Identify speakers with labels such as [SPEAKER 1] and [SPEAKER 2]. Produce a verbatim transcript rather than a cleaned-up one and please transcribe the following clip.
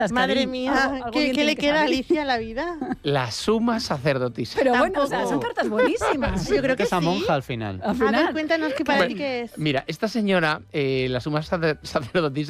[SPEAKER 1] Madre mía,
[SPEAKER 2] algo- algo
[SPEAKER 1] ¿qué,
[SPEAKER 2] bien
[SPEAKER 1] qué le
[SPEAKER 2] tiene que
[SPEAKER 1] queda a
[SPEAKER 2] salir.
[SPEAKER 1] Alicia en la vida?
[SPEAKER 3] La suma sacerdotisa.
[SPEAKER 2] Pero bueno, o sea,
[SPEAKER 1] Tampoco.
[SPEAKER 2] son tartas buenísimas.
[SPEAKER 1] Yo creo que
[SPEAKER 4] esa
[SPEAKER 1] sí.
[SPEAKER 4] monja al final.
[SPEAKER 2] Al
[SPEAKER 1] A ver,
[SPEAKER 2] final.
[SPEAKER 1] cuéntanos qué para
[SPEAKER 3] Bueno,
[SPEAKER 1] ti qué es.
[SPEAKER 3] Mira, esta señora, eh, la suma sacer- sacerdotisa,